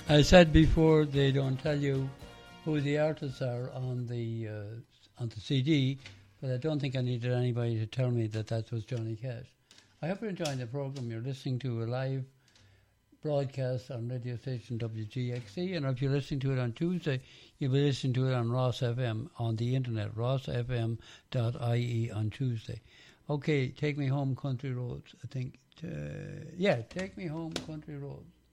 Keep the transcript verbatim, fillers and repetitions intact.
I said before they don't tell you who the artists are on the uh, on the C D, but I don't think I needed anybody to tell me that that was Johnny Cash. I hope you're enjoying the program. You're listening to a live broadcast on radio station W G X C, and if you're listening to it on Tuesday, you'll be listening to it on Ross F M on the internet, ross f m dot i e on Tuesday. Okay, Take Me Home Country Roads, I think. Uh, yeah, Take Me Home Country Roads.